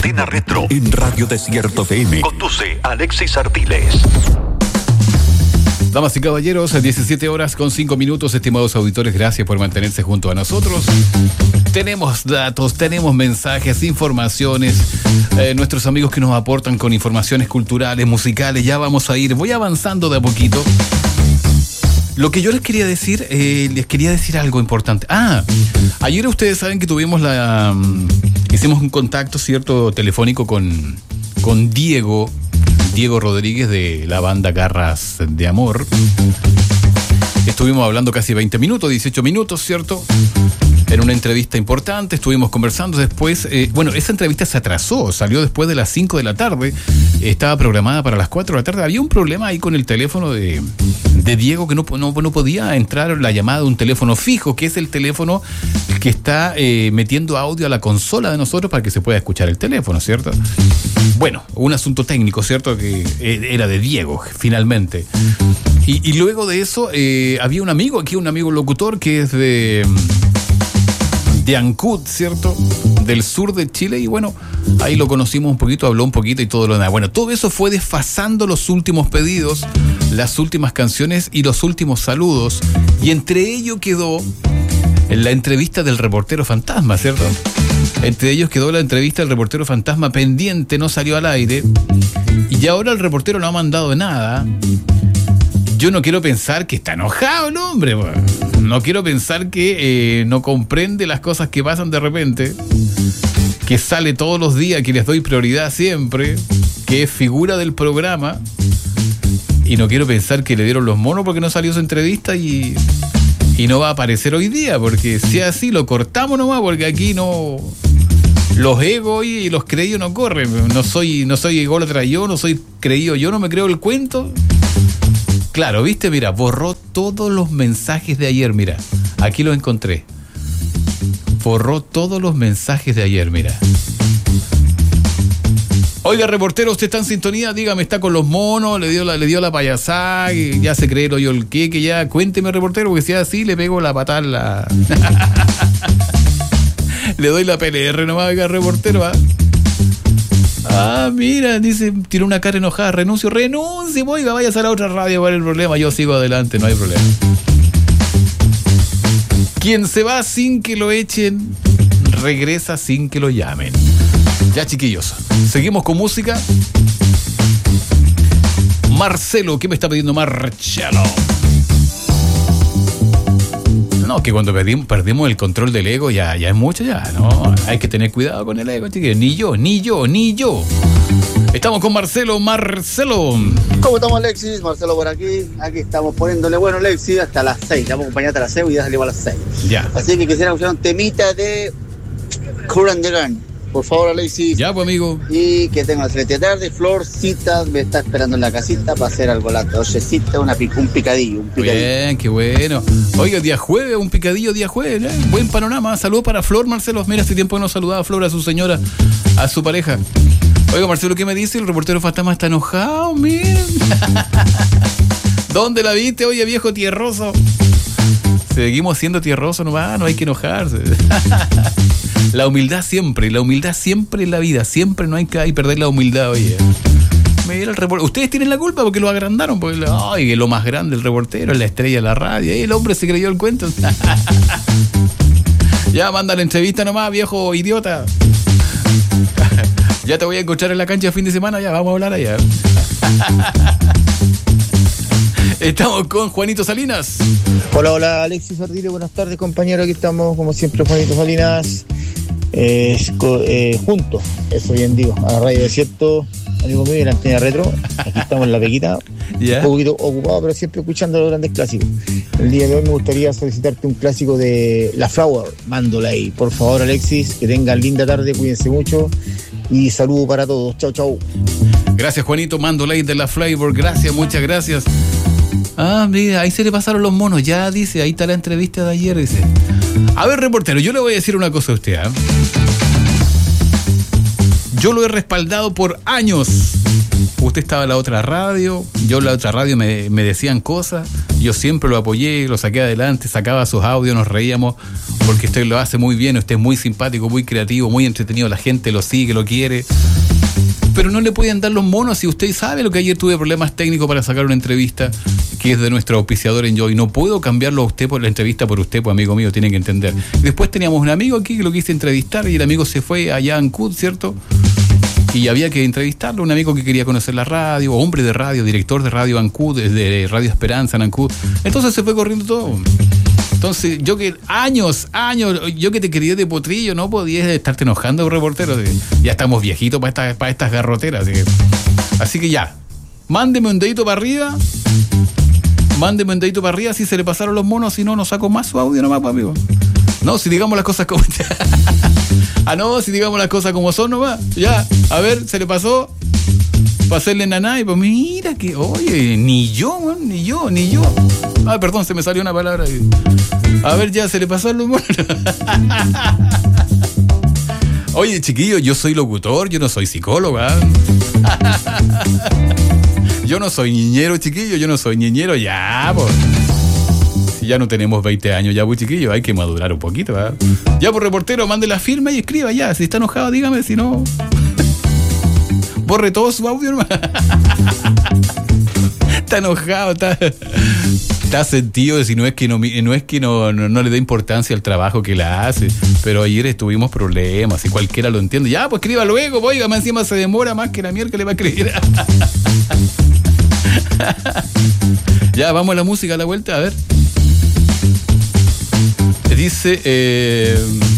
Antena Retro en Radio Desierto FM. Conduce Alexis Artiles. Damas y caballeros, 17 horas con 5 minutos, estimados auditores, gracias por mantenerse junto a nosotros. Tenemos datos, tenemos mensajes, informaciones, nuestros amigos que nos aportan con informaciones culturales, musicales, ya vamos a ir, voy avanzando de a poquito. Lo que yo les quería decir algo importante. Ayer ustedes saben que hicimos un contacto, ¿cierto?, telefónico con Diego Rodríguez de la banda Garras de Amor. Estuvimos hablando casi 20 minutos, 18 minutos, ¿cierto? En una entrevista importante, estuvimos conversando después. Esa entrevista se atrasó, salió después de las 5 de la tarde. Estaba programada para las 4 de la tarde. Había un problema ahí con el teléfono de Diego, que no podía entrar la llamada de un teléfono fijo, que es el teléfono que está metiendo audio a la consola de nosotros para que se pueda escuchar el teléfono, ¿cierto? Bueno, un asunto técnico, ¿cierto? Que era de Diego, finalmente. Y luego de eso, había un amigo locutor que es de Ancud, ¿cierto? Del sur de Chile, y bueno, ahí lo conocimos un poquito, habló un poquito y todo lo demás. Bueno, todo eso fue desfasando los últimos pedidos, las últimas canciones y los últimos saludos, y entre ello quedó la entrevista del reportero fantasma, ¿cierto? Entre ellos quedó la entrevista del reportero fantasma pendiente, no salió al aire, y ahora el reportero no ha mandado nada. Yo no quiero pensar que está enojado el hombre, no quiero pensar que no comprende las cosas que pasan de repente, que sale todos los días, que les doy prioridad siempre, que es figura del programa, y no quiero pensar que le dieron los monos porque no salió su entrevista y no va a aparecer hoy día, porque si es así lo cortamos nomás, porque aquí no, los egos y los creídos no corren. No soy ególatra yo, no soy creído yo, no me creo el cuento. Claro, viste, mira, borró todos los mensajes de ayer, mira, aquí lo encontré. Borró todos los mensajes de ayer, mira. Oiga, reportero, usted está en sintonía, dígame, está con los monos, le dio la payasada, ya se cree el hoyo el queque, ya, cuénteme, reportero, porque si es así, le pego la patada, le doy la PLR nomás, oiga, reportero, ¿va? Mira, dice, tiene una cara enojada, renuncie, oiga, váyase a la otra radio, ¿cuál es el problema? Yo sigo adelante, no hay problema. Quien se va sin que lo echen, regresa sin que lo llamen. Ya, chiquillos, seguimos con música. Marcelo, ¿qué me está pidiendo Marcelo? No, que cuando perdimos el control del ego ya es mucho, ya, ¿no? Hay que tener cuidado con el ego, chiquillos. Ni yo. Estamos con Marcelo. ¿Cómo estamos, Alexis? Marcelo por aquí. Aquí estamos poniéndole bueno, Alexis, hasta las 6. Vamos a acompañarte a las 6 y ya salimos a las 6. Ya. Así que quisiera escuchar un temita de Curran the Gun. Por favor, Alexis. Ya, pues, amigo. Y que tenga una excelente tarde. Florcita me está esperando en la casita para hacer algo la nochecita, un picadillo. Bien, qué bueno. Oiga, día jueves, un picadillo día jueves, ¿eh? Buen panorama. Saludos para Flor, Marcelo. Mira, hace tiempo que no saludaba a Flor, a su señora, a su pareja. Oiga, Marcelo, ¿qué me dice? El reportero fantasma está enojado, miren. ¿Dónde la viste? Oye, viejo tierroso. Seguimos siendo tierrosos nomás, no hay que enojarse. La humildad siempre en la vida, siempre no hay que perder la humildad, oye. Mira el reportero, ustedes tienen la culpa porque lo agrandaron, porque lo más grande, el reportero, es la estrella de la radio, el hombre se creyó el cuento. Ya, manda la entrevista nomás, viejo idiota. Ya te voy a encontrar en la cancha el fin de semana, ya vamos a hablar allá. Estamos con Juanito Salinas. Hola, Alexis Artiles, buenas tardes, compañero. Aquí estamos, como siempre, Juanito Salinas, juntos, eso bien digo, a Radio Desierto, amigo mío, y la Antena Retro. Aquí estamos en la pequita, un poquito ocupado, pero siempre escuchando los grandes clásicos. El día de hoy me gustaría solicitarte un clásico de La Flower, Mandolay. Por favor, Alexis, que tengan linda tarde, cuídense mucho y saludo para todos. Chau. Gracias, Juanito. Mandolay de La Flavor, gracias, muchas gracias. Mira, ahí se le pasaron los monos, ya dice, ahí está la entrevista de ayer, dice. A ver, reportero, yo le voy a decir una cosa a usted, Yo lo he respaldado por años. Usted estaba en la otra radio, yo en la otra radio me decían cosas, yo siempre lo apoyé, lo saqué adelante, sacaba sus audios, nos reíamos, porque usted lo hace muy bien, usted es muy simpático, muy creativo, muy entretenido, la gente lo sigue, lo quiere. Pero no le pueden dar los monos si usted sabe lo que ayer tuve problemas técnicos para sacar una entrevista que es de nuestro auspiciador Enjoy. No puedo cambiarlo a usted por la entrevista por usted, pues amigo mío, tienen que entender. Después teníamos un amigo aquí que lo quise entrevistar y el amigo se fue allá en Ancud, ¿cierto? Y había que entrevistarlo, un amigo que quería conocer la radio, hombre de radio, director de radio Ancud, de Radio Esperanza en Ancud. Entonces se fue corriendo todo. Entonces, yo que años, yo que te quería de potrillo, no podías estarte enojando, reportero. Ya estamos viejitos para estas garroteras. Así que ya, mándeme un dedito para arriba. Si se le pasaron los monos, si no, no saco más su audio nomás, pues, amigo. No, si digamos las cosas como... si digamos las cosas como son nomás. Ya, a ver, se le pasó. Para hacerle naná y pues mira que, oye, ni yo. Ah, perdón, se me salió una palabra. A ver, ya, se le pasó los monos. Oye, chiquillo, yo soy locutor, yo no soy psicóloga. Yo no soy niñero, chiquillo, ya, pues. Si ya no tenemos 20 años, ya, pues, chiquillo, hay que madurar un poquito, ¿verdad? Ya, pues, reportero, mande la firma y escriba ya. Si está enojado, dígame, si no... Borre todo su audio, hermano. Está enojado, está sentido, si no es que no le da importancia al trabajo que le hace. Pero ayer tuvimos problemas y cualquiera lo entiende. Ya, pues escriba luego, oiga, más encima se demora más que la mierda que le va a escribir. Ya, vamos a la música a la vuelta, a ver. Dice,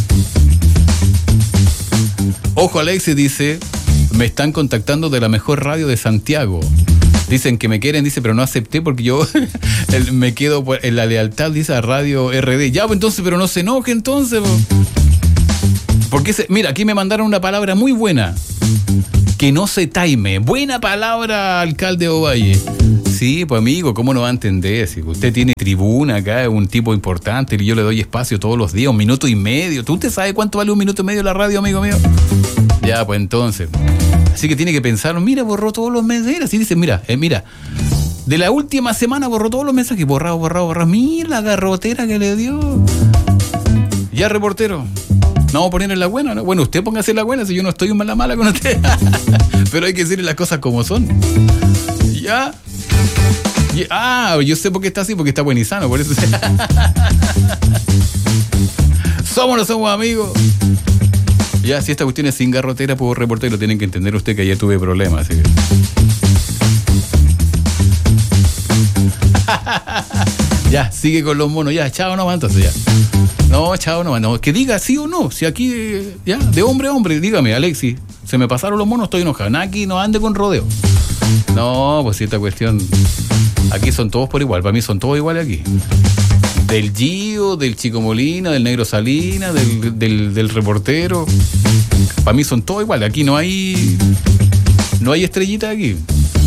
ojo, Alexis, dice, me están contactando de la mejor radio de Santiago. Dicen que me quieren, dice, pero no acepté porque yo me quedo en la lealtad, dice, a Radio RD. Ya, pues entonces, pero no se enoje entonces. Porque mira, aquí me mandaron una palabra muy buena. Que no se taime. Buena palabra, alcalde Ovalle. Sí, pues amigo, ¿cómo no va a entender? Si usted tiene tribuna acá, es un tipo importante, y yo le doy espacio todos los días, 1 minuto y medio. ¿Tú usted sabe cuánto vale 1 minuto y medio la radio, amigo mío? Ya, pues entonces. Así que tiene que pensar, mira, borró todos los mensajes. Así dice, mira, de la última semana borró todos los mensajes, borrado. Mira la garrotera que le dio. Ya, reportero. No vamos a poner en la buena, ¿no? Bueno, usted póngase en la buena, si yo no estoy en la mala con usted. Pero hay que decirle las cosas como son. Ya. Yo sé por qué está así, porque está buen y sano, por eso. Somos, no somos amigos. Ya, si esta cuestión es sin garrotera, pues reportero, tienen que entender usted que ayer tuve problemas, así que... Ya, sigue con los monos, ya, chao nomás, entonces ya. No, chao nomás, no, que diga sí o no, si aquí, ya, de hombre a hombre, dígame, Alexis, se me pasaron los monos, estoy enojado, aquí no ande con rodeo. No, pues si esta cuestión, aquí son todos por igual, para mí son todos iguales aquí. Del Gio, del Chico Molina, del Negro Salina, del reportero, para mí son todos iguales, aquí no hay estrellita aquí.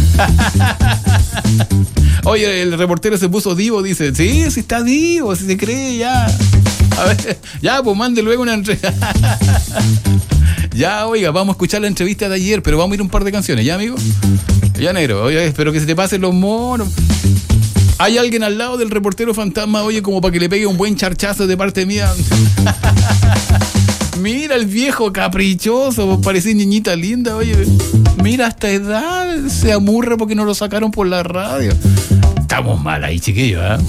Oye, el reportero se puso divo, dice, sí está divo, si se cree, ya. A ver, ya, pues mande luego una entrevista. Ya, oiga, vamos a escuchar la entrevista de ayer, pero vamos a ir un par de canciones, ¿ya, amigo? Ya, negro, oye, espero que se te pasen los monos. ¿Hay alguien al lado del reportero fantasma, oye, como para que le pegue un buen charchazo de parte mía? Mira el viejo caprichoso, parece niñita linda, oye. Mira, a esta edad se amurra porque no lo sacaron por la radio. Estamos mal ahí, chiquillos, ¿eh?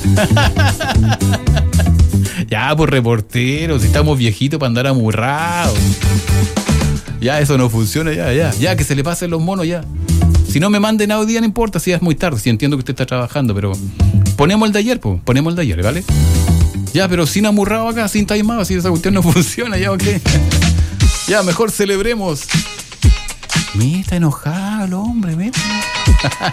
Ya, pues reporteros, si estamos viejitos para andar amurrados. Ya, eso no funciona, ya, que se le pasen los monos, ya. Si no me manden audio, no importa, si es muy tarde, si entiendo que usted está trabajando, pero ponemos el de ayer, pues, ¿vale? Ya, pero sin amurrado acá, sin taimado, si esa cuestión no funciona, ya, ok. Ya, mejor celebremos. Mira, está enojado el hombre, ¿ves?